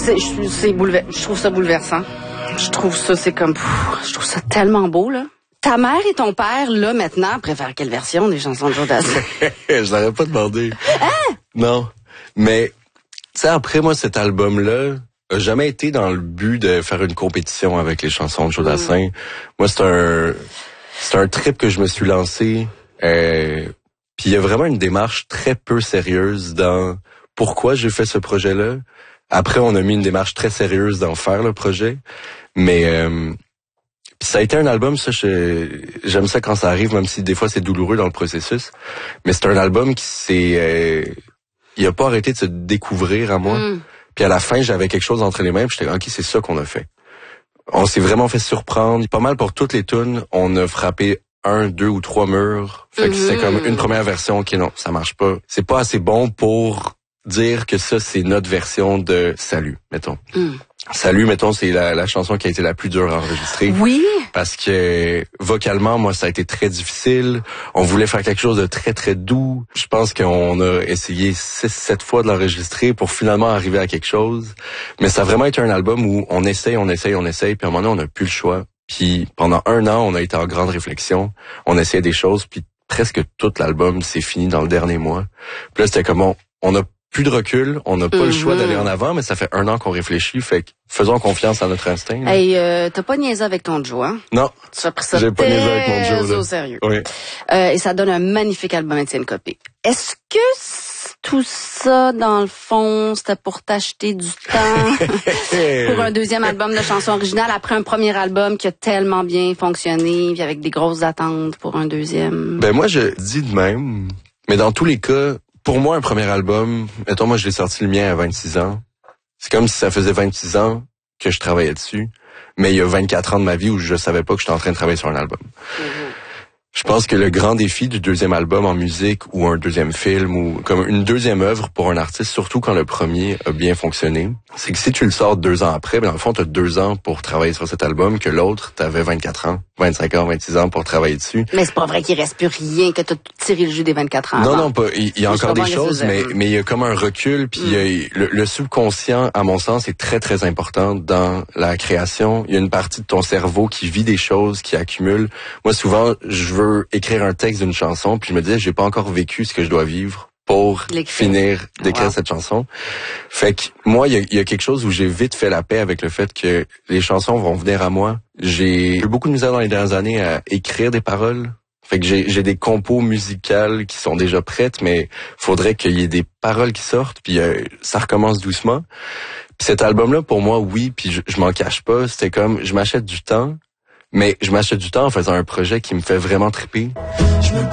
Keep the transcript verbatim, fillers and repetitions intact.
C'est, c'est boulever... je trouve ça bouleversant. Je trouve ça, c'est comme... Pff, je trouve ça tellement beau, là. Ta mère et ton père, là, maintenant, préfèrent quelle version des chansons de Joe Dassin? Je l'aurais pas demandé. Hein? Non. Mais, tu sais, après, moi, cet album-là a jamais été dans le but de faire une compétition avec les chansons de Joe Dassin. Mm. Moi, c'est un... C'est un trip que je me suis lancé. Euh, Puis il y a vraiment une démarche très peu sérieuse dans pourquoi j'ai fait ce projet-là. Après, on a mis une démarche très sérieuse d'en faire le projet. Mais euh, puis ça a été un album, ça, je, j'aime ça quand ça arrive, même si des fois c'est douloureux dans le processus. Mais c'est un album qui s'est... Euh, il a pas arrêté de se découvrir à moi. Mm. Puis à la fin, j'avais quelque chose entre les mains, puis j'étais OK, c'est ça qu'on a fait. On s'est vraiment fait surprendre. Pas mal pour toutes les tunes, on a frappé un, deux ou trois murs. Fait que mm-hmm. c'est comme une première version qui, non, ça marche pas. C'est pas assez bon pour dire que ça, c'est notre version de Salut, mettons. Mm. Salut, mettons, c'est la, la chanson qui a été la plus dure à enregistrer. Oui. Parce que vocalement, moi, ça a été très difficile. On voulait faire quelque chose de très, très doux. Je pense qu'on a essayé six, sept fois de l'enregistrer pour finalement arriver à quelque chose. Mais ça a vraiment été un album où on essaye, on essaye, on essaye, puis à un moment donné, on n'a plus le choix. Puis pendant un an, on a été en grande réflexion. On essayait des choses, puis presque tout l'album s'est fini dans le dernier mois. Puis là, c'était comme on, on a plus de recul, on n'a pas mm-hmm. le choix d'aller en avant, mais ça fait un an qu'on réfléchit, fait que faisons confiance à notre instinct. Là. Hey, euh, t'as pas niaisé avec ton Joe, hein? Non. Tu as pris ça j'ai pas niaisé avec mon Joe, là. Au sérieux. Oui. Euh, et ça donne un magnifique album Étienne Copé. Est-ce que tout ça, dans le fond, c'était pour t'acheter du temps pour un deuxième album de chansons originales après un premier album qui a tellement bien fonctionné, puis avec des grosses attentes pour un deuxième? Ben moi, je dis de même, mais dans tous les cas, pour moi, un premier album, mettons, moi, je l'ai sorti le mien à vingt-six ans. C'est comme si ça faisait vingt-six ans que je travaillais dessus, mais il y a vingt-quatre ans de ma vie où je savais pas que j'étais en train de travailler sur un album. Mm-hmm. Je pense que le grand défi du deuxième album en musique ou un deuxième film ou comme une deuxième œuvre pour un artiste, surtout quand le premier a bien fonctionné, c'est que si tu le sors deux ans après, ben dans le fond, tu as deux ans pour travailler sur cet album, que l'autre, tu avais vingt-quatre ans, vingt-cinq ans, vingt-six ans pour travailler dessus. Mais c'est pas vrai qu'il reste plus rien, que tu as tiré le jus des vingt-quatre ans. Non, avant. non, pas. Il, il y a encore des choses, mais, mais il y a comme un recul, puis mm. il y a, le, le subconscient, à mon sens, est très, très important dans la création. Il y a une partie de ton cerveau qui vit des choses, qui accumule. Moi, souvent, je veux écrire un texte d'une chanson, puis je me disais, j'ai pas encore vécu ce que je dois vivre pour finir d'écrire wow. cette chanson. Fait que moi, il y a, y a quelque chose où j'ai vite fait la paix avec le fait que les chansons vont venir à moi. J'ai eu beaucoup de misère dans les dernières années à écrire des paroles. Fait que j'ai, j'ai des compos musicales qui sont déjà prêtes, mais faudrait qu'il y ait des paroles qui sortent, puis euh, ça recommence doucement. Puis cet album-là, pour moi, oui, puis je, je m'en cache pas, c'était comme, je m'achète du temps, mais je m'achète du temps en faisant un projet qui me fait vraiment triper. Je me